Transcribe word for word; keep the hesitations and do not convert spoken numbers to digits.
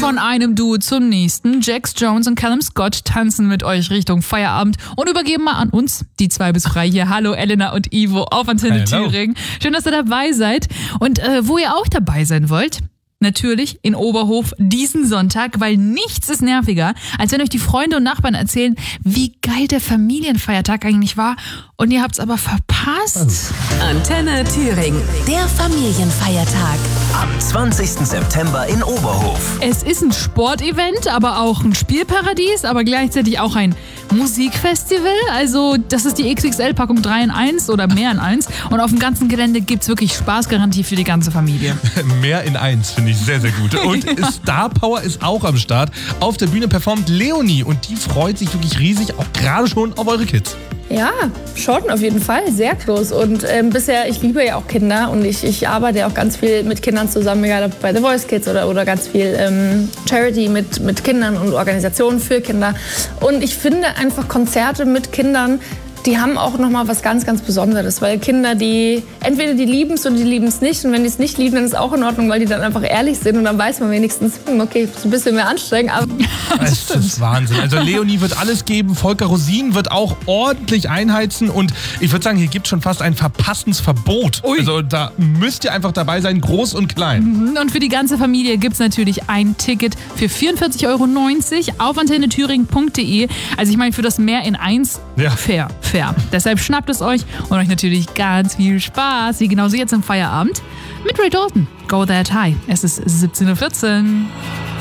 von einem Duo zum nächsten. Jax Jones und Callum Scott tanzen mit euch Richtung Feierabend und übergeben mal an uns, die zwei bis frei hier. Hallo Elena und Ivo auf Antenne Hello. Thüringen. Schön, dass ihr dabei seid. Und äh, wo ihr auch dabei sein wollt, natürlich in Oberhof diesen Sonntag, weil nichts ist nerviger, als wenn euch die Freunde und Nachbarn erzählen, wie geil der Familienfeiertag eigentlich war und ihr habt's aber verpasst. Antenne Thüringen, der Familienfeiertag. Am zwanzigsten September in Oberhof. Es ist ein Sportevent, aber auch ein Spielparadies, aber gleichzeitig auch ein Musikfestival. Also das ist die X X L-Packung drei in eins oder mehr in eins. Und auf dem ganzen Gelände gibt's wirklich Spaßgarantie für die ganze Familie. Mehr in eins finde ich sehr, sehr gut. Und Star Power ist auch am Start. Auf der Bühne performt Leonie und die freut sich wirklich riesig, auch gerade schon auf eure Kids. Ja, schon auf jeden Fall, sehr groß. Und ähm, bisher, ich liebe ja auch Kinder und ich, ich arbeite ja auch ganz viel mit Kindern zusammen, egal ob bei The Voice Kids oder, oder ganz viel ähm, Charity mit, mit Kindern und Organisationen für Kinder. Und ich finde einfach Konzerte mit Kindern, die haben auch nochmal was ganz, ganz Besonderes, weil Kinder, die, entweder die lieben es oder die lieben es nicht und wenn die es nicht lieben, dann ist es auch in Ordnung, weil die dann einfach ehrlich sind und dann weiß man wenigstens, hm, okay, ist ein bisschen mehr anstrengend, aber Das ist Wahnsinn. Also Leonie wird alles geben, Volker Rosin wird auch ordentlich einheizen und ich würde sagen, hier gibt es schon fast ein Verpassensverbot. Ui. Also da müsst ihr einfach dabei sein, groß und klein. Und für die ganze Familie gibt's natürlich ein Ticket für vierundvierzig Euro neunzig auf antenne thüringen punkt de. Also ich meine, für das Mehr in eins, Ja. fair, fair. Deshalb schnappt es euch und euch natürlich ganz viel Spaß, wie genauso jetzt im Feierabend mit Ray Dalton. Go That High. Es ist siebzehn Uhr vierzehn.